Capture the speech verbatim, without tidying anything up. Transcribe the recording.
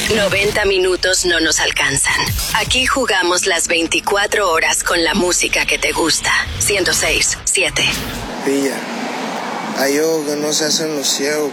noventa minutos no nos alcanzan. Aquí jugamos las veinticuatro horas con la música que te gusta. ciento seis punto siete. Pilla, hay algo que no se hace en los ciegos,